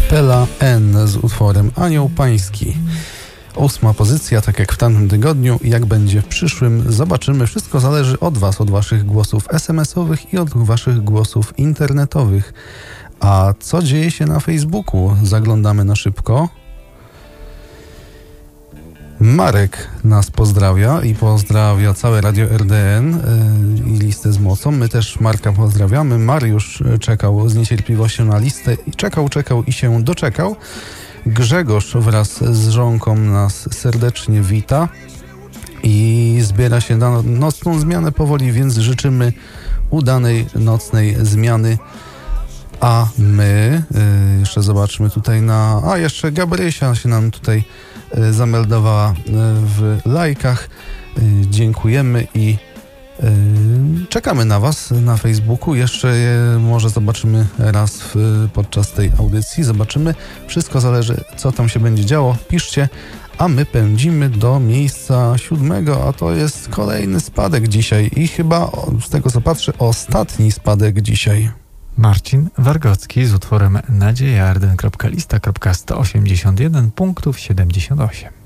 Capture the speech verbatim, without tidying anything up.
Kapela N z utworem Anioł Pański. Ósma pozycja, tak jak w tamtym tygodniu. Jak będzie w przyszłym, zobaczymy. Wszystko zależy od Was, od Waszych głosów es em esowych i od Waszych głosów internetowych. A co dzieje się na Facebooku? Zaglądamy na szybko. Marek nas pozdrawia i pozdrawia całe Radio R D N yy, i listę z mocą. My też Marka pozdrawiamy. Mariusz czekał z niecierpliwością na listę i czekał, czekał i się doczekał. Grzegorz wraz z żonką nas serdecznie wita i zbiera się na nocną zmianę powoli, więc życzymy udanej nocnej zmiany. A my, yy, jeszcze zobaczmy tutaj na... A, jeszcze Gabrysia się nam tutaj yy, zameldowała yy, w lajkach. Yy, dziękujemy i yy, czekamy na Was na Facebooku. Jeszcze yy, może zobaczymy raz w, podczas tej audycji. Zobaczymy. Wszystko zależy, co tam się będzie działo. Piszcie, a my pędzimy do miejsca siódmego, a to jest kolejny spadek dzisiaj i chyba, z tego co patrzę, ostatni spadek dzisiaj. Marcin Wargocki z utworem nadzieja arden kropka lista kropka sto osiemdziesiąt jeden punktów siedemdziesiąt osiem.